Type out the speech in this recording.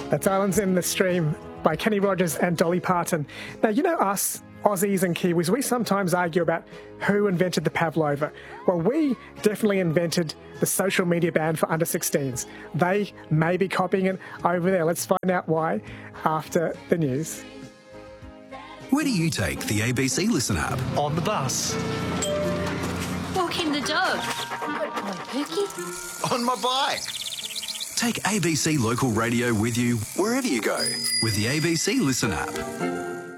That's Islands in the Stream by Kenny Rogers and Dolly Parton. Now, you know us, Aussies and Kiwis, we sometimes argue about who invented the pavlova. Well, we definitely invented the social media ban for under-16s. They may be copying it over there. Let's find out why after the news. Where do you take the ABC Listen app? On the bus. Walking the dog. On Pookie. On my bike. Take ABC Local Radio with you wherever you go with the ABC Listen app.